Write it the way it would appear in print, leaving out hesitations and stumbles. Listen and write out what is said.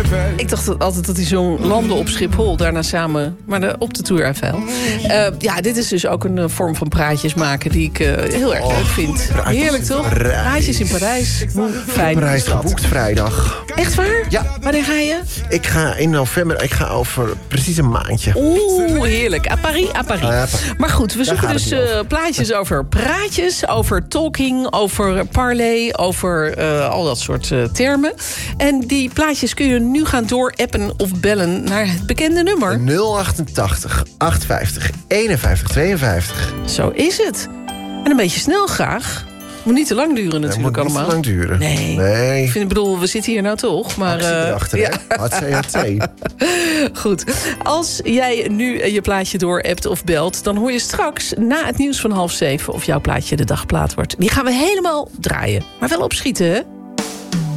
Ik dacht altijd dat hij zo landde op Schiphol. Daarna samen, maar op de Tour Eiffel. Ja, dit is dus ook een vorm van praatjes maken die ik heel erg leuk vind. Heerlijk, toch? Praatjes in Parijs. Fijn. Parijs geboekt vrijdag. Echt waar? Ja. Wanneer ga je? Ik ga in november, ik ga over precies een maandje. Oeh, heerlijk. À Paris, à Paris. Maar goed, we zoeken dus plaatjes over praatjes, over talking, over parley, over al dat soort termen. En die plaatjes kun je nu gaan doorappen of bellen naar het bekende nummer. 088 850 51 52. Zo is het. En een beetje snel graag. Moet niet te lang duren natuurlijk allemaal. Moet niet te lang duren. Nee. Ik bedoel, we zitten hier nou toch. Maar, erachter, ja. HC. Goed. Als jij nu je plaatje doorapt of belt, dan hoor je straks na het nieuws van 6:30 of jouw plaatje de dagplaat wordt. Die gaan we helemaal draaien. Maar wel opschieten, hè?